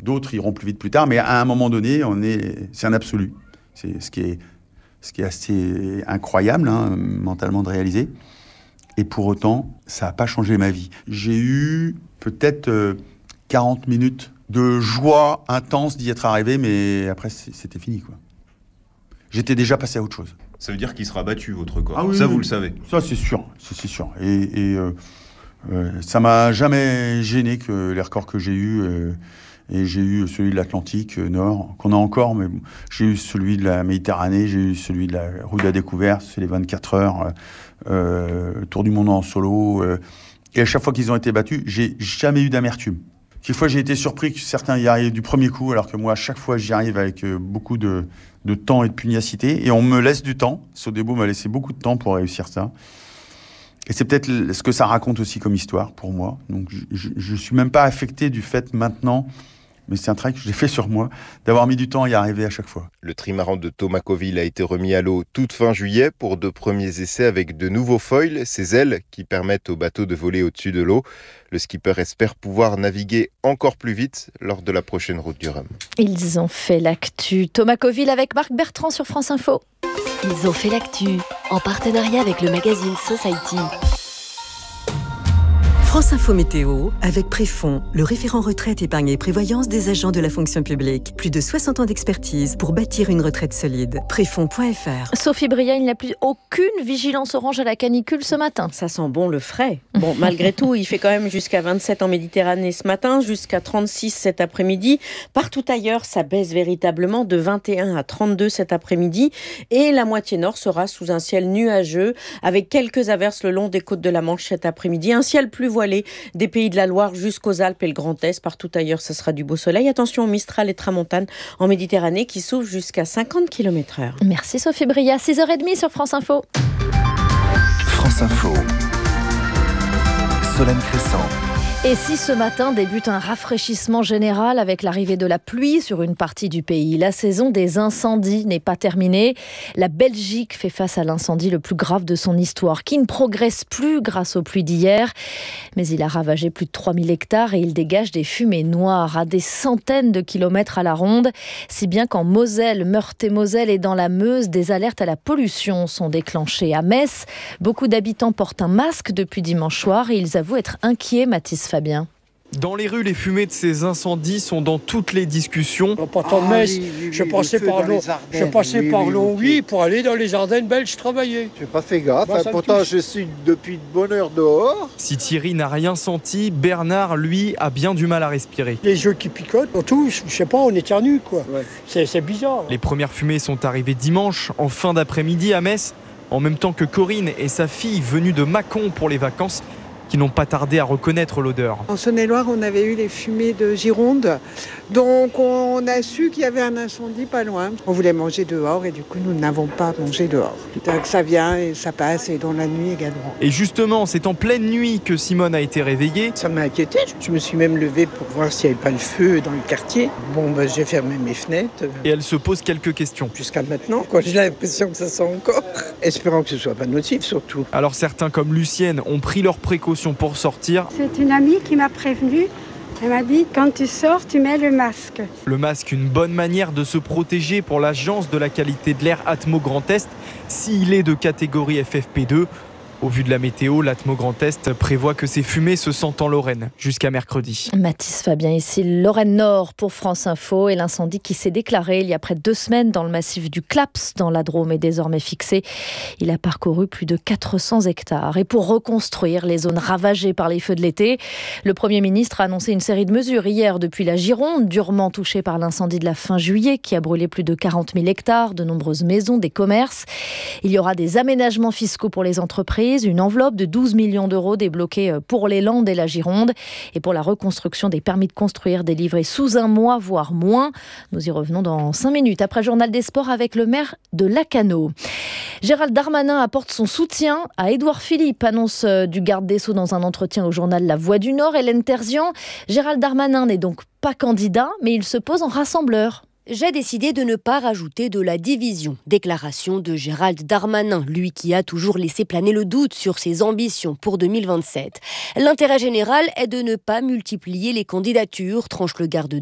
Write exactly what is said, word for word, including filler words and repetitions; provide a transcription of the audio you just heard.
d'autres iront plus vite plus tard, mais à un moment donné, on est, c'est un absolu. C'est ce qui est, ce qui est assez incroyable, hein, mentalement, de réaliser. Et pour autant, ça n'a pas changé ma vie. J'ai eu peut-être euh, quarante minutes de joie intense d'y être arrivé, mais après, c'était fini, quoi. J'étais déjà passé à autre chose. Ça veut dire qu'il sera battu, votre corps. Ah oui, ça, oui, vous le savez. Ça, c'est sûr. Ça, c'est sûr. Et, et euh, euh, ça m'a jamais gêné que les records que j'ai eus. Euh, et j'ai eu celui de l'Atlantique euh, Nord, qu'on a encore, mais bon, j'ai eu celui de la Méditerranée, j'ai eu celui de la Route de la Découverte, c'est les vingt-quatre heures, euh, Tour du monde en solo. Euh, et à chaque fois qu'ils ont été battus, j'ai jamais eu d'amertume. Quelquefois, j'ai été surpris que certains y arrivent du premier coup, alors que moi, à chaque fois, j'y arrive avec euh, beaucoup de, de temps et de pugnacité. Et on me laisse du temps. Sodebo m'a laissé beaucoup de temps pour réussir ça. Et c'est peut-être ce que ça raconte aussi comme histoire pour moi. Donc, je ne suis même pas affecté du fait maintenant, mais c'est un travail que j'ai fait sur moi, d'avoir mis du temps à y arriver à chaque fois. Le trimaran de Thomas Coville a été remis à l'eau toute fin juillet pour deux premiers essais avec de nouveaux foils, ces ailes qui permettent au bateau de voler au-dessus de l'eau. Le skipper espère pouvoir naviguer encore plus vite lors de la prochaine route du Rhum. Ils ont fait l'actu. Thomas Coville avec Marc Bertrand sur France Info. Ils ont fait l'actu en partenariat avec le magazine Society. France Info Météo, avec Préfond, le référent retraite, épargne et prévoyance des agents de la fonction publique. Plus de soixante ans d'expertise pour bâtir une retraite solide. Préfond point f r. Sophie Bria, il n'y a plus aucune vigilance orange à la canicule ce matin. Ça sent bon le frais. Bon, malgré tout, il fait quand même jusqu'à vingt-sept en Méditerranée ce matin, jusqu'à trente-six cet après-midi. Partout ailleurs, ça baisse véritablement de vingt et un à trente-deux cet après-midi. Et la moitié nord sera sous un ciel nuageux, avec quelques averses le long des côtes de la Manche cet après-midi. Un ciel plus voilé des Pays de la Loire jusqu'aux Alpes et le Grand Est. Partout ailleurs, ce sera du beau soleil. Attention au Mistral et Tramontane en Méditerranée qui soufflent jusqu'à cinquante kilomètres heure. Merci Sophie Bria. six heures trente sur France Info. France Info. Solène Crescent. Et si ce matin débute un rafraîchissement général avec l'arrivée de la pluie sur une partie du pays, la saison des incendies n'est pas terminée. La Belgique fait face à l'incendie le plus grave de son histoire, qui ne progresse plus grâce aux pluies d'hier. Mais il a ravagé plus de trois mille hectares et il dégage des fumées noires à des centaines de kilomètres à la ronde. Si bien qu'en Moselle, Meurthe-et-Moselle et dans la Meuse, des alertes à la pollution sont déclenchées. À Metz, beaucoup d'habitants portent un masque depuis dimanche soir et ils avouent être inquiets, Mathis Fabien. Dans les rues, les fumées de ces incendies sont dans toutes les discussions. Pas tant de Metz, je passais par Longwy je passais oui, par oui, Longwy pour aller dans les Ardennes belges travailler. J'ai pas fait gaffe, bah, hein, pourtant je suis depuis de bonne heure dehors. Si Thierry n'a rien senti, Bernard, lui, a bien du mal à respirer. Les yeux qui picotent, on touche, je sais pas, on éternue quoi. Ouais. C'est, c'est bizarre. Les premières fumées sont arrivées dimanche, en fin d'après-midi à Metz, en même temps que Corinne et sa fille venues de Mâcon pour les vacances, qui n'ont pas tardé à reconnaître l'odeur. En Saône-et-Loire, on avait eu les fumées de Gironde, donc on a su qu'il y avait un incendie pas loin. On voulait manger dehors et du coup, nous n'avons pas mangé dehors. Donc ça vient et ça passe et dans la nuit également. Et justement, c'est en pleine nuit que Simone a été réveillée. Ça m'a inquiétée. Je me suis même levée pour voir s'il n'y avait pas le feu dans le quartier. Bon, ben, j'ai fermé mes fenêtres. Et elle se pose quelques questions. Jusqu'à maintenant, quoi, j'ai l'impression que ça sent encore. Espérons que ce ne soit pas nocif, surtout. Alors certains, comme Lucienne, ont pris leurs précautions pour sortir. C'est une amie qui m'a prévenue. Elle m'a dit, quand tu sors, tu mets le masque. Le masque, une bonne manière de se protéger pour l'Agence de la qualité de l'air Atmo Grand Est, s'il est de catégorie F F P deux. Au vu de la météo, l'Atmo Grand Est prévoit que ces fumées se sentent en Lorraine jusqu'à mercredi. Mathis Fabien ici, Lorraine Nord pour France Info. Et l'incendie qui s'est déclaré il y a près de deux semaines dans le massif du Claps, dans la Drôme, est désormais fixé. Il a parcouru plus de quatre cents hectares. Et pour reconstruire les zones ravagées par les feux de l'été, le Premier ministre a annoncé une série de mesures hier depuis la Gironde, durement touchée par l'incendie de la fin juillet qui a brûlé plus de quarante mille hectares, de nombreuses maisons, des commerces. Il y aura des aménagements fiscaux pour les entreprises, une enveloppe de douze millions d'euros débloquée pour les Landes et la Gironde et pour la reconstruction des permis de construire délivrés sous un mois, voire moins. Nous y revenons dans cinq minutes, après le journal des sports avec le maire de Lacanau. Gérald Darmanin apporte son soutien à Édouard Philippe, annonce du garde des Sceaux dans un entretien au journal La Voix du Nord. Hélène Terzian, Gérald Darmanin n'est donc pas candidat, mais il se pose en rassembleur. J'ai décidé de ne pas rajouter de la division. Déclaration de Gérald Darmanin, lui qui a toujours laissé planer le doute sur ses ambitions pour deux mille vingt-sept. L'intérêt général est de ne pas multiplier les candidatures, tranche le garde